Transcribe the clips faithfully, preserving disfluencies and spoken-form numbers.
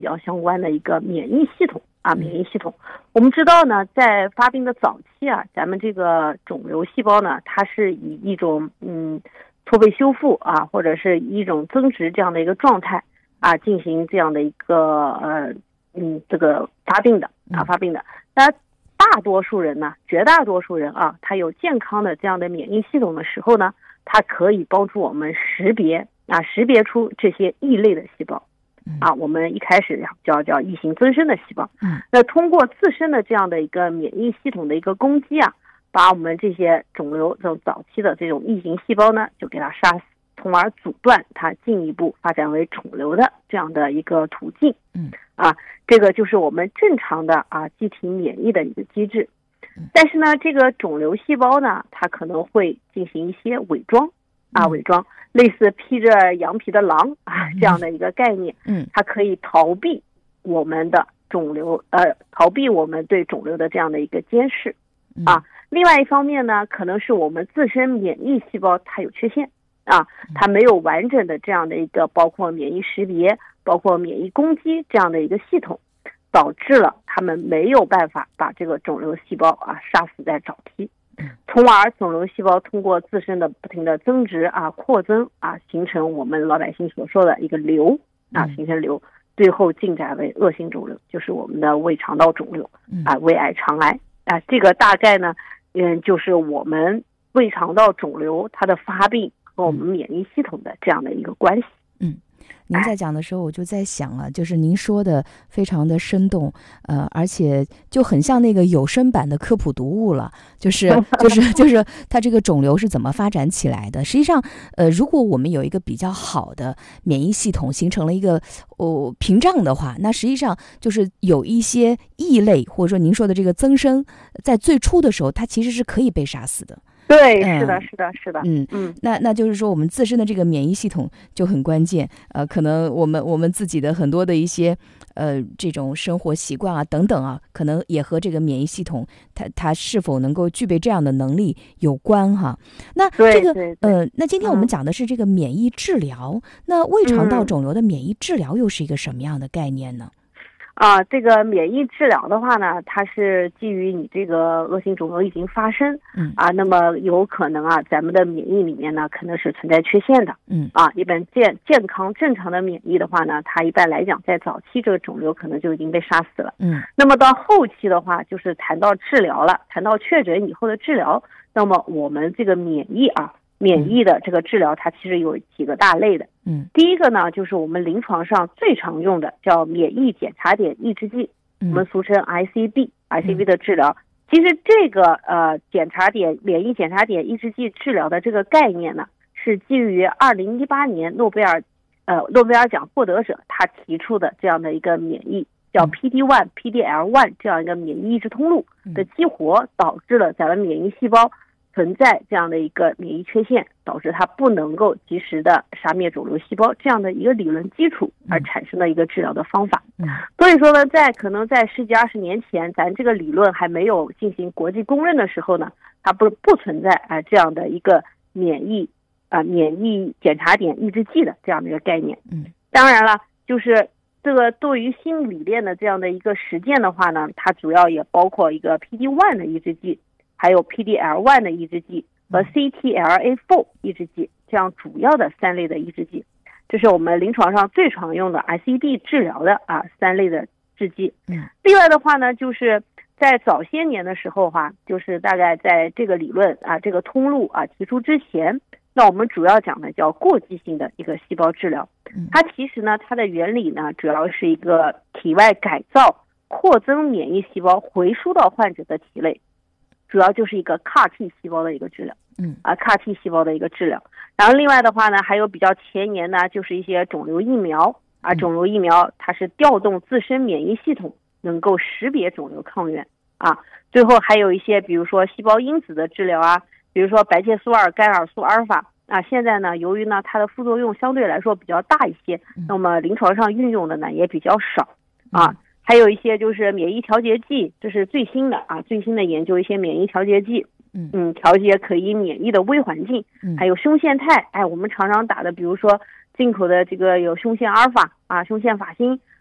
比较相关的一个免疫系统啊，免疫系统。我们知道呢，在发病的早期啊，咱们这个肿瘤细胞呢，它是以一种嗯错位修复啊，或者是一种增殖这样的一个状态啊，进行这样的一个呃嗯这个发病的啊发病的。那大多数人呢，绝大多数人啊，他有健康的这样的免疫系统的时候呢，它可以帮助我们识别啊，识别出这些异类的细胞，啊，我们一开始叫叫异型增生的细胞。嗯，那通过自身的这样的一个免疫系统的一个攻击啊，把我们这些肿瘤这种早期的这种异型细胞呢，就给它杀死，从而阻断它进一步发展为肿瘤的这样的一个途径。嗯，啊，这个就是我们正常的啊机体免疫的一个机制。但是呢，这个肿瘤细胞呢，它可能会进行一些伪装啊，伪装，类似披着羊皮的狼啊这样的一个概念。嗯，它可以逃避我们的肿瘤，呃，逃避我们对肿瘤的这样的一个监视啊。另外一方面呢，可能是我们自身免疫细胞它有缺陷啊，它没有完整的这样的一个包括免疫识别、包括免疫攻击这样的一个系统。导致了他们没有办法把这个肿瘤细胞啊杀死在早期，从而肿瘤细胞通过自身的不停的增殖啊、扩增啊，形成我们老百姓所说的一个瘤啊，形成瘤，最后进展为恶性肿瘤，就是我们的胃肠道肿瘤啊、胃癌、肠癌啊。这个大概呢，嗯，就是我们胃肠道肿瘤它的发病和我们免疫系统的这样的一个关系。 嗯。您在讲的时候，我就在想啊，就是您说的非常的生动，呃，而且就很像那个有声版的科普读物了，就是就是就是它这个肿瘤是怎么发展起来的。实际上，呃，如果我们有一个比较好的免疫系统，形成了一个哦屏障的话，那实际上就是有一些异类，或者说您说的这个增生，在最初的时候，它其实是可以被杀死的。 对，是的，是的，是的， 嗯嗯，那那就是说，我们自身的这个免疫系统就很关键。呃，可能我们我们自己的很多的一些呃这种生活习惯啊等等啊，可能也和这个免疫系统它它是否能够具备这样的能力有关哈。那这个呃，那今天我们讲的是这个免疫治疗，嗯、那胃肠道肿瘤的免疫治疗又是一个什么样的概念呢？ 啊，这个免疫治疗的话呢，它是基于你这个恶性肿瘤已经发生，嗯啊，那么有可能啊，咱们的免疫里面呢可能是存在缺陷的，嗯啊，一般健健康正常的免疫的话呢，它一般来讲在早期这个肿瘤可能就已经被杀死了，嗯，那么到后期的话，就是谈到治疗了，谈到确诊以后的治疗，那么我们这个免疫啊。免疫的这个治疗，它其实有几个大类的。嗯，第一个呢，就是我们临床上最常用的叫免疫检查点抑制剂，嗯、我们俗称 I C B，I C B 的治疗。其实这个呃检查点免疫检查点抑制剂治疗的这个概念呢，是基于二零一八年诺贝尔呃诺贝尔奖获得者他提出的这样的一个免疫叫 P D 一 P D L 一 这样一个免疫抑制通路的激活，导致了咱们免疫细胞存在这样的一个免疫缺陷，导致它不能够及时的杀灭肿瘤细胞，这样的一个理论基础而产生的一个治疗的方法。嗯，所以说呢，在可能在十几二十年前，咱这个理论还没有进行国际公认的时候呢，它不不存在啊、呃、这样的一个免疫啊、呃、免疫检查点抑制剂的这样的一个概念。嗯，当然了，就是这个对于新理念的这样的一个实践的话呢，它主要也包括一个 P D 一 的抑制剂。还有 P D L 一 的抑制剂和 C T L A 四 抑制剂，这样主要的三类的抑制剂，这是我们临床上最常用的 I C B 治疗的啊三类的制剂。嗯，另外的话呢，就是在早些年的时候哈、啊，就是大概在这个理论啊这个通路啊提出之前，那我们主要讲的叫过继性的一个细胞治疗。它其实呢，它的原理呢，主要是一个体外改造扩增免疫细胞回输到患者的体内。主要就是一个 C A R T 细胞的一个治疗，嗯啊 C A R T 细胞的一个治疗。然后另外的话呢，还有比较前沿呢，就是一些肿瘤疫苗啊，肿瘤疫苗它是调动自身免疫系统，能够识别肿瘤抗原啊。最后还有一些，比如说细胞因子的治疗啊，比如说白介素二、甘尔素阿尔法啊。现在呢，由于呢它的副作用相对来说比较大一些，那么临床上运用的呢也比较少啊。还有一些就是免疫调节剂，这是最新的啊，最新的研究一些免疫调节剂，嗯，调节可以免疫的微环境，还有胸腺肽，哎，我们常常打的，比如说进口的这个有胸腺阿尔法啊、胸腺法辛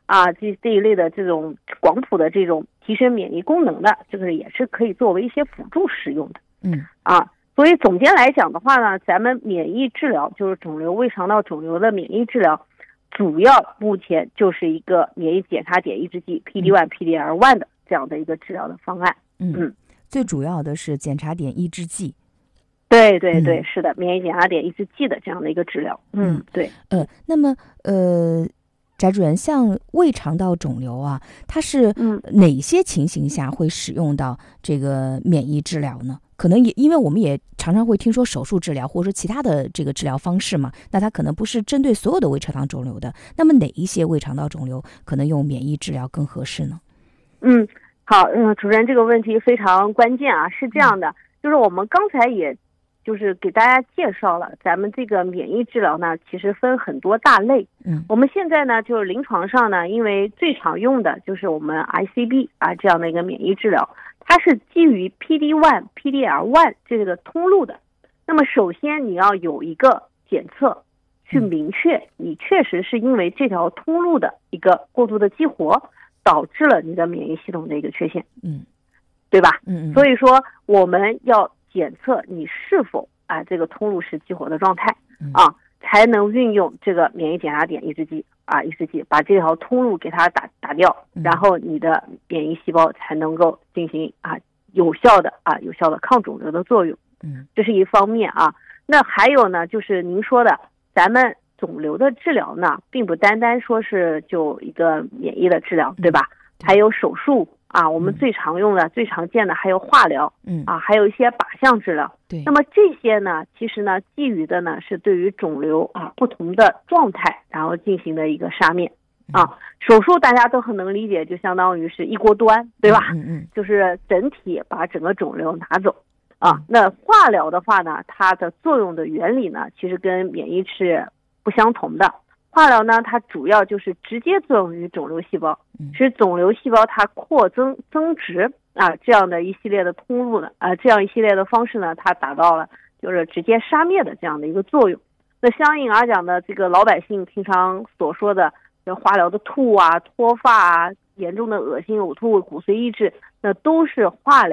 啊这这一类的这种广谱的这种提升免疫功能的，这个也是可以作为一些辅助使用的。 嗯啊，所以总结来讲的话呢，咱们免疫治疗就是肿瘤胃肠道肿瘤的免疫治疗，主要目前就是一个免疫检查点抑制剂 P D 一 P D L 一 的这样的一个治疗的方案。 嗯，嗯最主要的是检查点抑制剂。 对对对，嗯、是的，免疫检查点抑制剂的这样的一个治疗。嗯，对。 呃，那么呃。翟主任，像胃肠道肿瘤啊，它是哪些情形下会使用到这个免疫治疗呢？可能也因为我们也常常会听说手术治疗或者说其他的这个治疗方式嘛，那它可能不是针对所有的胃肠道肿瘤的。那么哪一些胃肠道肿瘤可能用免疫治疗更合适呢？ 嗯，好，嗯，主任这个问题非常关键啊，是这样的，嗯、就是我们刚才也。就是给大家介绍了，咱们这个免疫治疗呢，其实分很多大类。 嗯， 我们现在呢，就是临床上呢，因为最常用的就是我们 I C B 啊这样的一个免疫治疗，它是基于 P D 一 P D L 一 这个通路的。那么首先你要有一个检测，去明确你确实是因为这条通路的一个过度的激活，导致了你的免疫系统的一个缺陷。 嗯， 对吧？ 嗯嗯。 所以说我们要检测你是否啊这个通路是激活的状态啊，才能运用这个免疫检查点抑制剂啊抑制剂把这条通路给它打打掉，然后你的免疫细胞才能够进行啊有效的啊有效的抗肿瘤的作用。 嗯， 这是一方面啊。那还有呢，就是您说的，咱们肿瘤的治疗呢，并不单单说是就一个免疫的治疗，对吧？还有手术。啊，我们最常用的、嗯、最常见的还有化疗， 嗯啊，还有一些靶向治疗。 对， 那么这些呢，其实呢，基于的呢是对于肿瘤啊不同的状态，然后进行的一个杀灭。啊，嗯、手术大家都很能理解，就相当于是一锅端，对吧？ 嗯嗯， 就是整体把整个肿瘤拿走。啊，那化疗的话呢，它的作用的原理呢，其实跟免疫是不相同的。化疗呢，它主要就是直接作用于肿瘤细胞，使肿瘤细胞它扩增增殖啊，这样的一系列的通路呢，啊，这样一系列的方式呢，它达到了就是直接杀灭的这样的一个作用。那相应而讲呢，这个老百姓平常所说的化疗的吐啊、脱发啊、严重的恶心、呕吐、骨髓抑制，那都是化疗